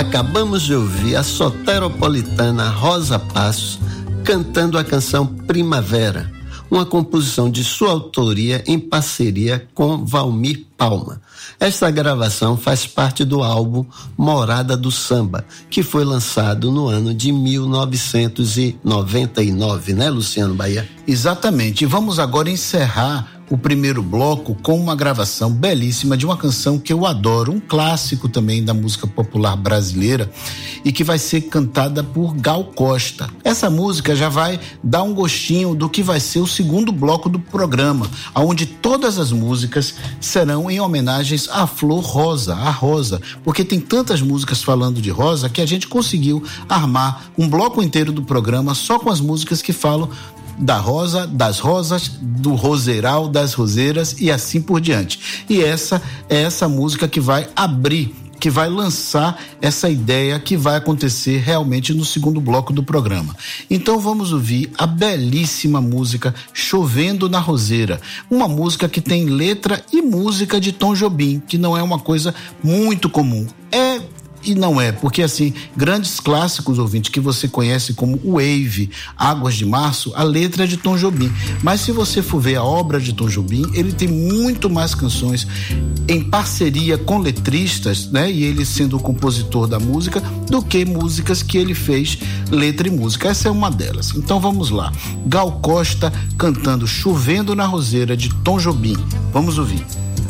Acabamos de ouvir a soteropolitana Rosa Passos cantando a canção Primavera, uma composição de sua autoria em parceria com Valmir Palma. Esta gravação faz parte do álbum Morada do Samba, que foi lançado no ano de 1999, né, Luciano Bahia? Exatamente. E vamos agora encerrar o primeiro bloco com uma gravação belíssima de uma canção que eu adoro, um clássico também da música popular brasileira e que vai ser cantada por Gal Costa. Essa música já vai dar um gostinho do que vai ser o segundo bloco do programa, onde todas as músicas serão em homenagens à flor rosa, à rosa, porque tem tantas músicas falando de rosa que a gente conseguiu armar um bloco inteiro do programa só com as músicas que falam da rosa, das rosas, do roseiral, das roseiras e assim por diante. E essa é essa música que vai abrir, que vai lançar essa ideia que vai acontecer realmente no segundo bloco do programa. Então vamos ouvir a belíssima música Chovendo na Roseira, uma música que tem letra e música de Tom Jobim, que não é uma coisa muito comum. E não é, porque assim, grandes clássicos, ouvinte, que você conhece como Wave, Águas de Março, a letra é de Tom Jobim. Mas se você for ver a obra de Tom Jobim, ele tem muito mais canções em parceria com letristas, né? E ele sendo o compositor da música, do que músicas que ele fez letra e música. Essa é uma delas. Então vamos lá. Gal Costa cantando Chovendo na Roseira, de Tom Jobim. Vamos ouvir.